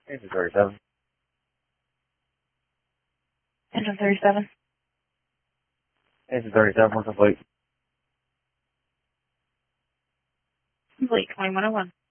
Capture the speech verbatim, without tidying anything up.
Engine thirty-seven. Engine thirty-seven. Engine thirty-seven, we're complete. Complete, twenty-one oh one.